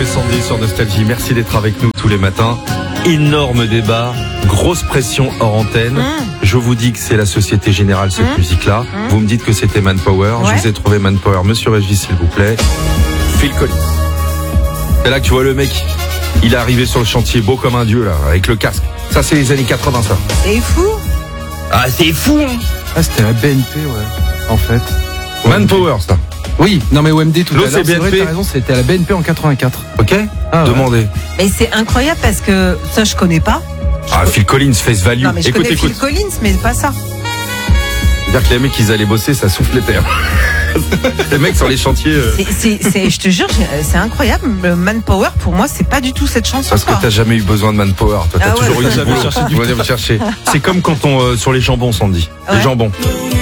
et Sandy sur Nostalgie. Merci d'être avec nous tous les matins. Énorme débat, grosse pression hors antenne. Je vous dis que c'est la Société Générale, cette musique-là. Vous me dites que c'était Manpower. Ouais. Je vous ai trouvé Manpower. Monsieur Régis, s'il vous plaît. Phil Collins. C'est là que tu vois le mec. Il est arrivé sur le chantier beau comme un dieu, là, avec le casque. Ça, c'est les années 80, ça. C'est fou. Ah, c'est fou, hein. Ah, c'était la BNP, ouais, en fait. Manpower, ça. Oui, non mais OMD tout à L'autre, l'heure, c'est c'est vrai, BNP. t'as raison, c'était à la BNP en 84. Ok. Ah, ouais. Demandez. Mais c'est incroyable parce que ça, je connais pas. Ah, Phil Collins, Face Value. Non, mais je Écoute, connais écoute. Phil Collins, mais pas ça. C'est-à-dire que les mecs, ils allaient bosser, ça souffle les terres. Les mecs sur les chantiers. Je te jure, c'est incroyable. Le Manpower, pour moi, c'est pas du tout cette chanson. Parce que quoi. t'as jamais eu besoin de manpower. Toi, t'as Ah ouais, toujours eu du jamais boulot. cherché du On va dire chercher. C'est comme quand on sur les jambons, Sandy. Les Ouais. jambons.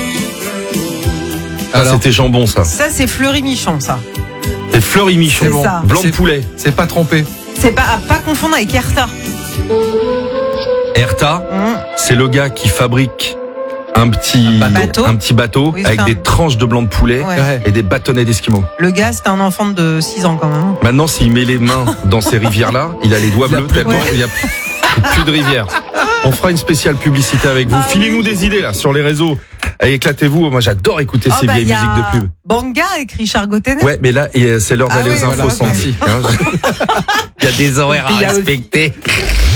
Ah, Alors, c'était jambon, ça. Ça, c'est Fleury Michon, ça. C'est Fleury Michon. C'est ça. Blanc de C'est- poulet. c'est pas trompé. C'est pas à pas confondre avec Erta. Erta, c'est le gars qui fabrique un petit bateau. avec Oui, c'est ça. des tranches de blanc de poulet Ouais. et des bâtonnets d'esquimaux. Le gars, c'était un enfant de 6 ans quand même. Maintenant, s'il met les mains dans ces rivières-là, il a les doigts bleus tellement Ouais. il n'y a plus de rivière. On fera une spéciale publicité avec vous. Filez-nous des idées là sur les réseaux. Allez, éclatez-vous. Moi, j'adore écouter ces vieilles y a musiques de pub. Banga avec Richard Gottenet. Ouais, mais là, c'est l'heure Ah d'aller oui, aux infos voilà. Sandy. Il y a des horaires à Il y a aussi- respecter.